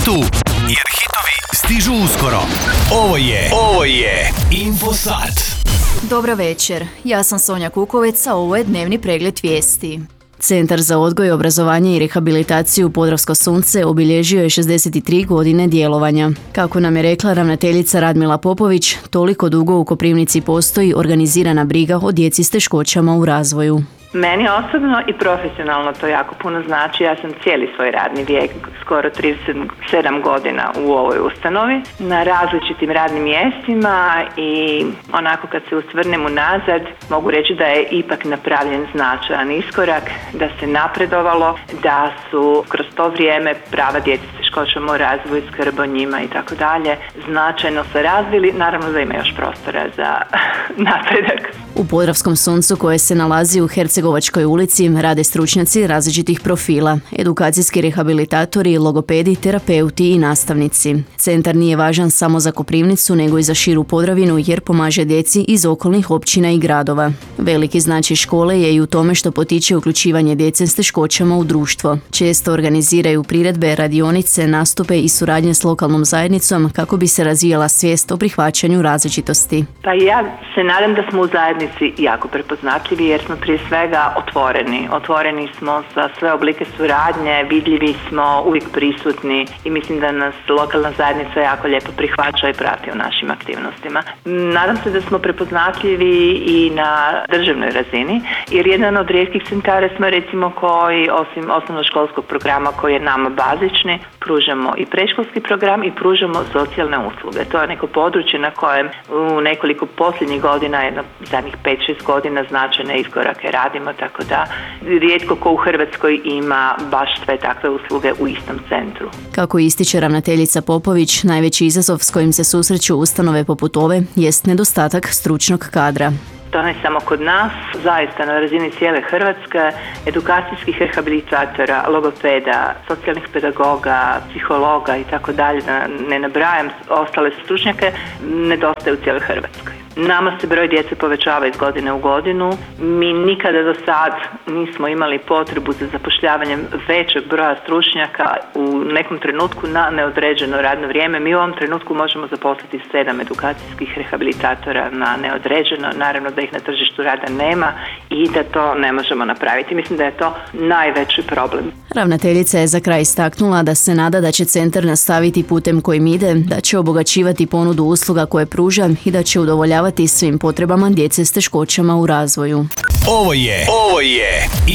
tu, jer hitovi stižu uskoro. Ovo je Infosat. Dobra večer, ja sam Sonja Kukovec, a ovo je dnevni pregled vijesti. Centar za odgoj, obrazovanje i rehabilitaciju Podravsko sunce obilježio je 63 godine djelovanja. Kako nam je rekla ravnateljica Radmila Popović, toliko dugo u Koprivnici postoji organizirana briga o djeci s teškoćama u razvoju. Meni osobno i profesionalno to jako puno znači. Ja sam cijeli svoj radni vijek, skoro 37 godina u ovoj ustanovi, na različitim radnim mjestima i onako kad se osvrnem unazad, mogu reći da je ipak napravljen značajan iskorak, da se napredovalo, da su kroz to vrijeme prava djece s teškoćama u razvoju, skrb o njima i tako dalje značajno se razvili. Naravno da ima još prostora za napredak. U Podravskom suncu, koje se nalazi u Hercegovačkoj ulici, rade stručnjaci različitih profila, edukacijski rehabilitatori, logopedi, terapeuti i nastavnici. Centar nije važan samo za Koprivnicu, nego i za širu Podravinu, jer pomaže djeci iz okolnih općina i gradova. Veliki značaj škole je i u tome što potiče uključivanje djece s teškoćama u društvo. Često organiziraju priredbe, radionice, nastupe i suradnje s lokalnom zajednicom kako bi se razvijala svijest o prihvaćanju različitosti. Pa ja se nadam da smo u zajednici jako prepoznatljivi, jer smo prije svega otvoreni smo za sve oblike suradnje, vidljivi smo, uvijek prisutni i mislim da nas lokalna zajednica jako lijepo prihvaća i prati u našim aktivnostima. Nadam se da smo prepoznatljivi i na državnoj razini, jer jedan od rijetkih centara smo recimo koji osim osnovnoškolskog programa koji je nama bazični, pružamo i predškolski program i pružamo socijalne usluge. To je neko područje na kojem u nekoliko posljednjih godina, zadnjih 5-6 godina značajne iskorake radimo, tako da rijetko ko u Hrvatskoj ima baš sve takve usluge u istom centru. Kako ističe ravnateljica Popović, najveći izazov s kojim se susreću ustanove poput ove jest nedostatak stručnog kadra. To ne samo kod nas, zaista na razini cijele Hrvatske, edukacijskih rehabilitatora, logopeda, socijalnih pedagoga, psihologa i tako dalje, da ne nabrajam ostale stručnjake, nedostaje u cijeloj Hrvatskoj. Nama se broj djece povećava iz godine u godinu. Mi nikada do sad nismo imali potrebu za zapošljavanjem većeg broja stručnjaka u nekom trenutku na neodređeno radno vrijeme. Mi u ovom trenutku možemo zaposliti 7 edukacijskih rehabilitatora na neodređeno. Naravno da ih na tržištu rada nema i da to ne možemo napraviti. Mislim da je to najveći problem. Ravnateljica je za kraj istaknula da se nada da će centar nastaviti putem kojim ide, da će obogaćivati ponudu usluga koje pruža i da će udovoljavati svim potrebama djece s teškoćama u razvoju. Ovo je